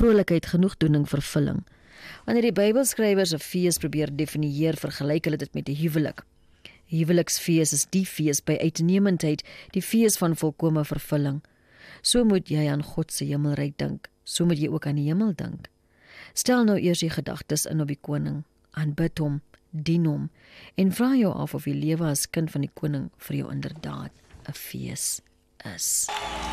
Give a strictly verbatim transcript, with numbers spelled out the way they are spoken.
vrolikheid, genoegdoening, vervulling. Wanneer die Bybelskrywers 'n fees probeer definieer, vergelyk hulle dit met 'n huwelik. Huweliksfees is die fees by uitnemendheid, die fees van volkome vervulling. So moet jy aan God se hemelryk dink, so moet jy ook aan die hemel dink. Stel nou eers die gedagtes in op die koning, aanbid hom, dien hom, en vra jou af of die lewe as kind van die koning vir jou inderdaad 'n fees is.